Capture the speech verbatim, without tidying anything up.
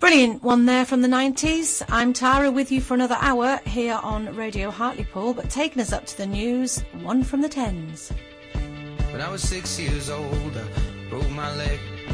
Brilliant one there from the nineties. I'm Tara with you for another hour here on Radio Hartlepool, but taking us up to the news, one from the tens. When I was six years old, I broke my leg.